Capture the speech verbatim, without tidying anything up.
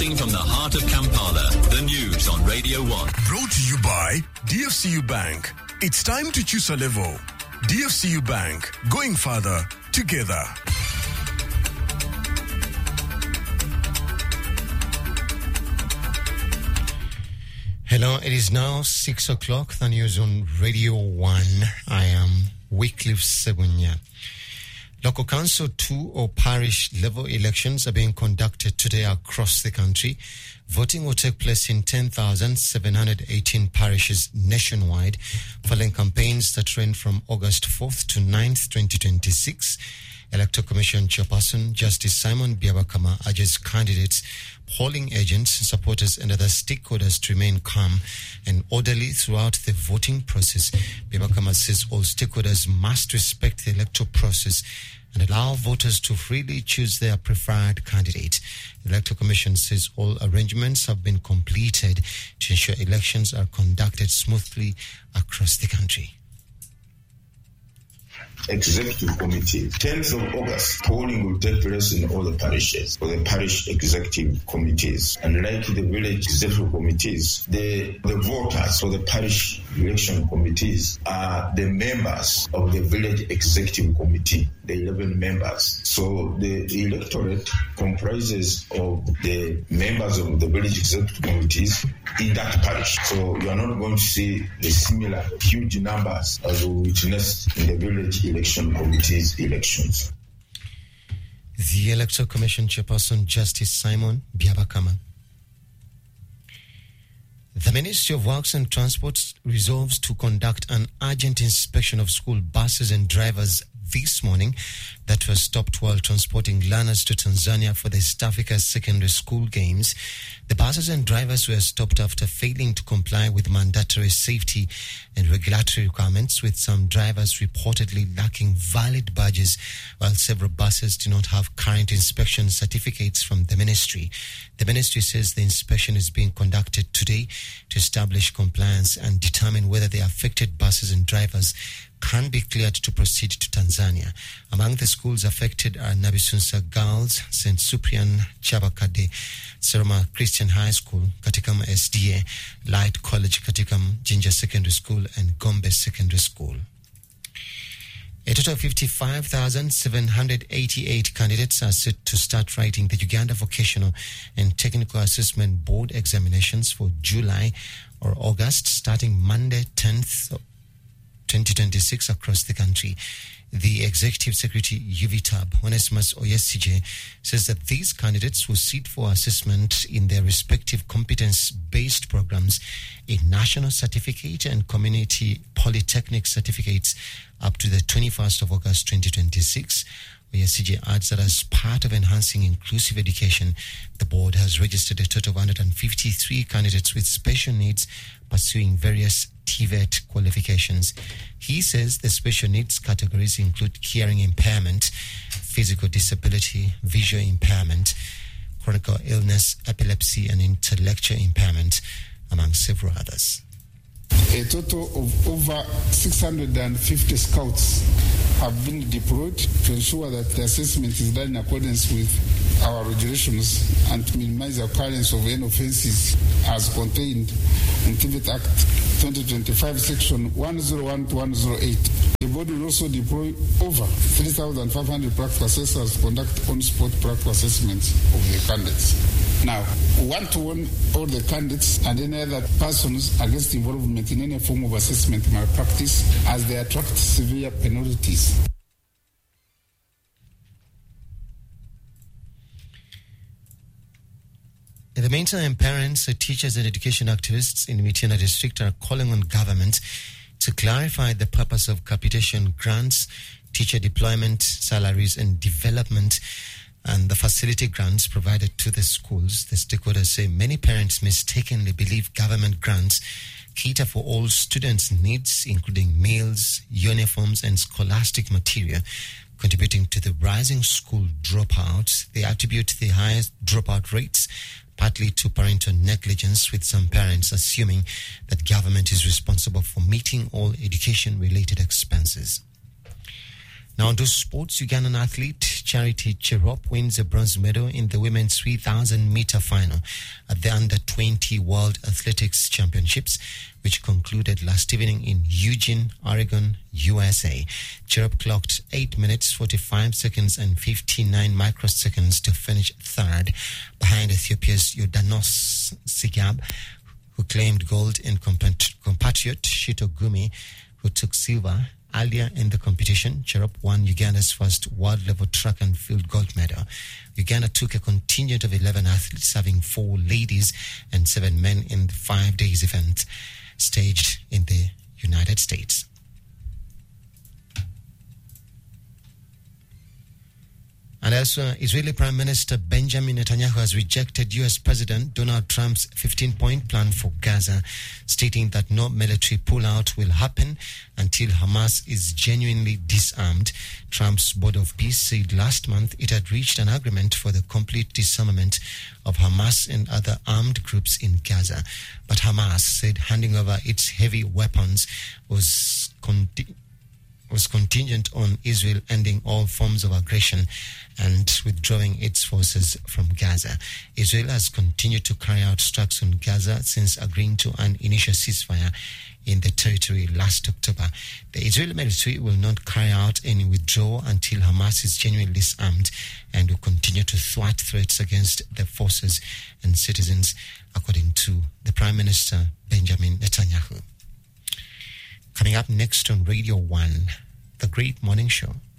Breaking from the heart of Kampala, the news on Radio one. Brought to you by D F C U Bank. It's time to choose a level. D F C U Bank, going further together. Hello, it is now six o'clock. The news on Radio one. I am Wycliffe Segunya. Local council two or parish level elections are being conducted today across the country. Voting will take place in ten thousand seven hundred eighteen parishes nationwide, following campaigns that ran from August fourth to ninth, twenty twenty-six. Electoral Commission Chairperson Justice Simon Byabakama urges candidates, polling agents, supporters and other stakeholders to remain calm and orderly throughout the voting process. Byabakama says all stakeholders must respect the electoral process and allow voters to freely choose their preferred candidate. The Electoral Commission says all arrangements have been completed to ensure elections are conducted smoothly across the country. Executive Committee. tenth of August, polling will take place in all the parishes for the parish executive committees. And like the village executive committees, the, the voters for the parish election committees are the members of the village executive committee, the eleven members. So the electorate comprises of the members of the village executive committees in that parish. So you are not going to see the similar huge numbers as we witnessed in the village election committees elections. The Electoral Commission Chairperson Justice Simon Byabakama. The Ministry of Works and Transport resolves to conduct an urgent inspection of school buses and drivers this morning that were stopped while transporting learners to Tanzania for the East Africa Secondary School Games. The buses and drivers were stopped after failing to comply with mandatory safety and regulatory requirements, with some drivers reportedly lacking valid badges, while several buses do not have current inspection certificates from the ministry. The ministry says the inspection is being conducted today to establish compliance and determine whether the affected buses and drivers can be cleared to proceed to Tanzania. Among the schools affected are Nabisunsa Girls, Saint Cyprian Chabakade, Seroma Christian High School, Katikam S D A, Light College Katikam, Jinja Secondary School and Gombe Secondary School. A total of fifty-five thousand seven hundred eighty-eight candidates are set to start writing the Uganda Vocational and Technical Assessment Board examinations for July or August, starting Monday tenth twenty twenty-six across the country. The Executive Secretary U V T A B, Onesimus Oyesije, says that these candidates will sit for assessment in their respective competence-based programs in National Certificate and Community Polytechnic Certificates up to the twenty-first of August twenty twenty-six. Oyesije adds that as part of enhancing inclusive education, the board has registered a total of one hundred fifty-three candidates with special needs pursuing various T V E T qualifications. He says the special needs categories include hearing impairment, physical disability, visual impairment, chronic illness, epilepsy, and intellectual impairment, among several others. A total of over six hundred fifty scouts have been deployed to ensure that the assessment is done in accordance with our regulations and to minimize the occurrence of any offences as contained in T V E T Act twenty twenty-five, Section one oh one to one oh eight. The board will also deploy over three thousand five hundred practical assessors to conduct on-spot practical assessments of the candidates. Now, we want to warn all the candidates and any other persons against involvement in any form of assessment malpractice, as they attract severe penalties. In the meantime, parents, teachers and education activists in Mityana district are calling on government to clarify the purpose of capitation grants, teacher deployment, salaries and development, and the facility grants provided to the schools. The stakeholders say many parents mistakenly believe government grants cater for all students' needs, including meals, uniforms, and scholastic material, contributing to the rising school dropouts. They attribute the highest dropout rates partly to parental negligence, with some parents assuming that government is responsible for meeting all education-related expenses. Now, to sports, Ugandan athlete Charity Cherop wins a bronze medal in the women's three thousand meter final at the under twenty World Athletics Championships, which concluded last evening in Eugene, Oregon, U S A. Cherop clocked eight minutes, forty-five seconds and fifty-nine microseconds to finish third behind Ethiopia's Yordanos Sigab, who claimed gold, and compat- compatriot Shito Gumi, who took silver. Earlier in the competition, Cherop won Uganda's first world-level track and field gold medal. Uganda took a contingent of eleven athletes, having four ladies and seven men in the five days event staged in the United States. And as uh, Israeli Prime Minister Benjamin Netanyahu has rejected U S President Donald Trump's fifteen-point plan for Gaza, stating that no military pullout will happen until Hamas is genuinely disarmed. Trump's Board of Peace said last month it had reached an agreement for the complete disarmament of Hamas and other armed groups in Gaza. But Hamas said handing over its heavy weapons was conti- was contingent on Israel ending all forms of aggression and withdrawing its forces from Gaza. Israel has continued to carry out strikes on Gaza since agreeing to an initial ceasefire in the territory last October. The Israeli military will not carry out any withdrawal until Hamas is genuinely disarmed and will continue to thwart threats against the forces and citizens, according to the Prime Minister Benjamin Netanyahu. Coming up next on Radio one, The Great Morning Show.